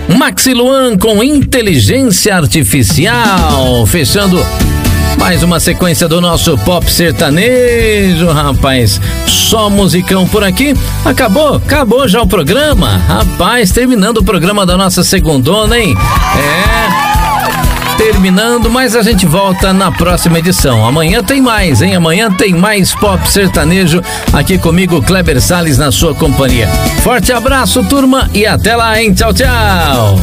Maxi Luan com Inteligência Artificial, fechando mais uma sequência do nosso pop sertanejo, rapaz. Só musicão por aqui. Acabou já o programa. Rapaz, terminando o programa da nossa segundona, hein? Terminando, mas a gente volta na próxima edição. Amanhã tem mais, hein? Amanhã tem mais pop sertanejo aqui comigo, Kleber Salles, na sua companhia. Forte abraço, turma, e até lá, hein? Tchau, tchau.